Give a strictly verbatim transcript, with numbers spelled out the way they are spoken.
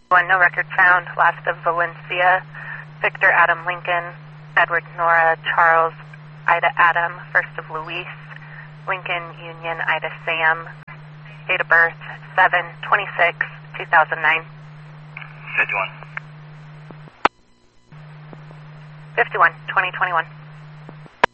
One, no record found. Last of Valencia, Victor Adam Lincoln, Edward Nora Charles, Ida Adam, first of Luis, Lincoln Union Ida Sam, date of birth seven twenty-six two thousand nine. fifty-one. fifty-one twenty twenty-one.